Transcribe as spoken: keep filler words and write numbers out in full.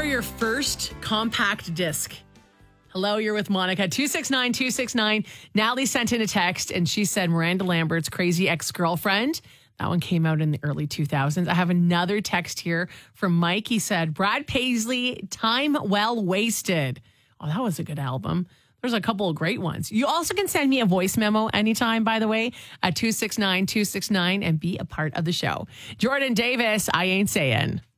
your first compact disc? Hello, you're with Monica. two six nine, two six nine. Natalie sent in a text and she said Miranda Lambert's Crazy Ex-Girlfriend. That one came out in the early two thousands. I have another text here from Mike. He said, Brad Paisley, Time Well Wasted. Oh, that was a good album. There's a couple of great ones. You also can send me a voice memo anytime, by the way, at two six nine, two six nine and be a part of the show. Jordan Davis, I Ain't Saying.